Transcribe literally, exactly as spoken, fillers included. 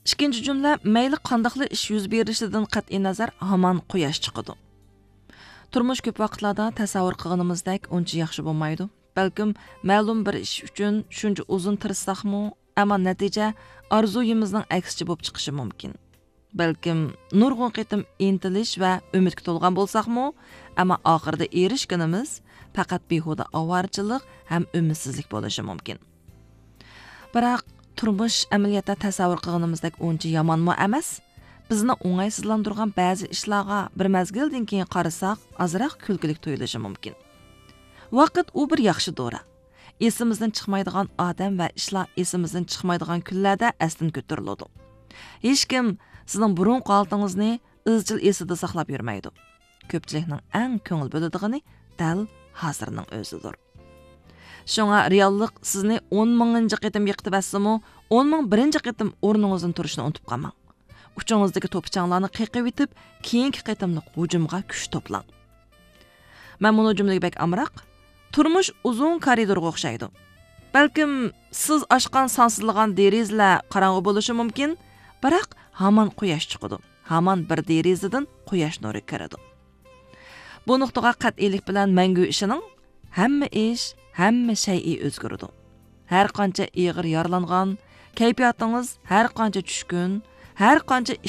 ikkinchi jumla mayli qandoqli ish yuz berishidan qat'iy nazar hamon quyosh chiqadi. Turmush ko'p vaqtlarda tasavvur qilganimizdek uncha yaxshi bo'lmaydi. Balkim ma'lum bir ish uchun shuncha uzun tirishsaqmi, ammo natija orzuyimizning aksicha bo'lib chiqishi mumkin. Balkim nurg'un qitim intilish va umidga to'lgan bo'lsaqmi, ammo oxirida erishganimiz faqat behuda ovarchilik ham umidsizlik bo'lishi mumkin. Biroq turmush amaliyotda tasavvur qilganimizdek uncha yomonmi emas? Bizni o'ng'aysizlantirgan ba'zi ishlarga bir mazgildan keyin qarasak, azroq kulgilik tuyulishi mumkin. Vaqt u bir yaxshi dora. Esimizdan chiqmaydigan odam va ishlar esimizdan chiqmaydigan kunlarda asdan ko'tariladi. Hech kim sizning burun qoltingizni izchil esida saqlab yurmaydi. Ko'pchilikning eng ko'ngil bo'ladigan dal hozirning o'zidir. Shunga reallik sizni o'n minginchi qitim yiqitib asimi, o'n ming birinchi qitim o'rningizdan turishni unutib qolmang. Uchingizdagi to'pchanglarni qiqib etib, keyingi qitimliq hujumga kuch to'plang. Men buni jumlaga bek amroq. Turmush uzun koridorga o'xshaydi. Balkim siz ochgan sansizlagan derizlar qorong'u bo'lishi mumkin, biroq hamon quyosh chiqadi. Hamon bir derizadan quyosh nuri kiradi. Bu nuqtaga qat'iylik bilan mangu ishining hamma ish, hamma shay'i o'zgaradi. Har qancha ig'ir yaralangan, kayfiyatingiz har qancha tushkun, har qancha